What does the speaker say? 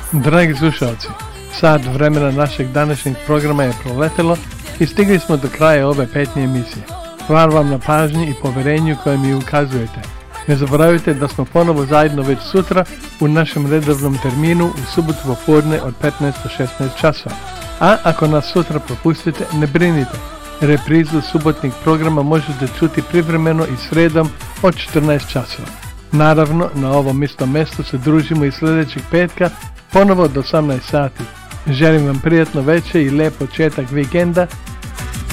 Dragi slušalci, sat vremena našeg današnjeg programa je proletelo i stigli smo do kraja ove 5. emisije. Hvala vam na pažnji i poverenju koje mi ukazujete. Ne zaboravite da smo ponovo zajedno već sutra u našem redovnom terminu u subotu popodne od 15 do 16 časova. A ako nas sutra propustite, ne brinite. Reprizu subotnih programa možete čuti privremeno i sredom od 14 časova. Naravno, na ovom istom mjestu se družimo i sljedećeg petka ponovo do 18 sati. Želim vam prijatno večer i lijep početak vikenda